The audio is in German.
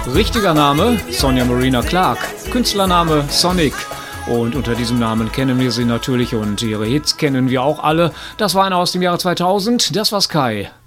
Richtiger Name Sonja Marina Clark, Künstlername Sonic. Und unter diesem Namen kennen wir sie natürlich und ihre Hits kennen wir auch alle. Das war einer aus dem Jahre 2000, das war Sky.